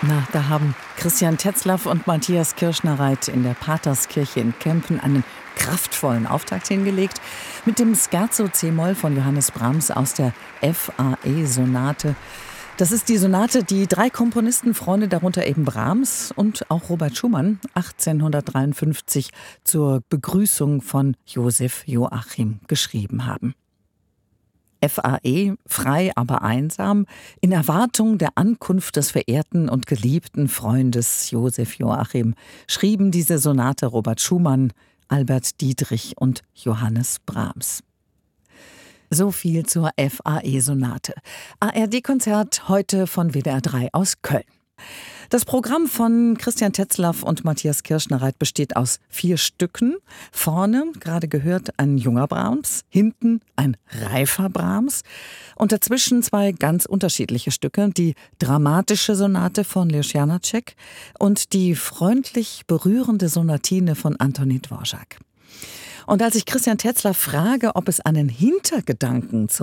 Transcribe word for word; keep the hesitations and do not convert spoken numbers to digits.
Na, da haben Christian Tetzlaff und Matthias Kirschner-Reit in der Paterskirche in Kempen einen kraftvollen Auftakt hingelegt mit dem Scherzo c-Moll von Johannes Brahms aus der F A E-Sonate. Das ist die Sonate, die drei Komponistenfreunde, darunter eben Brahms und auch Robert Schumann, achtzehnhundertdreiundfünfzig zur Begrüßung von Josef Joachim geschrieben haben. F A E, frei, aber einsam, in Erwartung der Ankunft des verehrten und geliebten Freundes Josef Joachim, schrieben diese Sonate Robert Schumann, Albert Dietrich und Johannes Brahms. So viel zur F A E-Sonate. A R D-Konzert heute von W D R drei aus Köln. Das Programm von Christian Tetzlaff und Matthias Kirschner-Reit besteht aus vier Stücken. Vorne, gerade gehört, ein junger Brahms, hinten ein reifer Brahms und dazwischen zwei ganz unterschiedliche Stücke. Die dramatische Sonate von Leos Janáček und die freundlich berührende Sonatine von Antonín Dvořák. Und als ich Christian Tetzlaff frage, ob es einen Hintergedanken zum